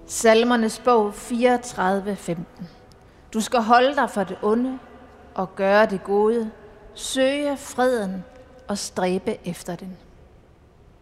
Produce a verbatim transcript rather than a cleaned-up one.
Salmernes bog fireogtredive, femten. Du skal holde dig for det onde og gøre det gode, søge freden og stræbe efter den.